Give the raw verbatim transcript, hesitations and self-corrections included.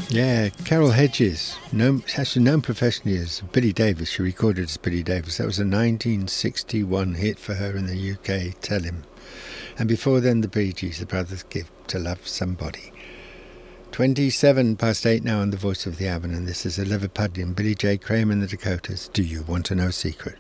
Yeah, Carol Hedges, known, actually known professionally as Billy Davis. She recorded as Billy Davis. That was a nineteen sixty-one hit for her in the U K, Tell Him. And before then, the Bee Gees, The Brothers' Gift to Love Somebody. twenty-seven past eight now on The Voice of the Avon, and this is a Liverpudlian, Billy J. Graham and the Dakotas. Do you want to know a secret?